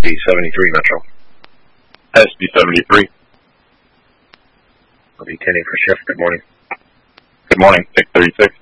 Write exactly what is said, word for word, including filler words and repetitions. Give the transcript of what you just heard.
B seventy-three Metro. S B seventy-three. I'll be ten for shift. Good morning. Good morning, six thirty-six.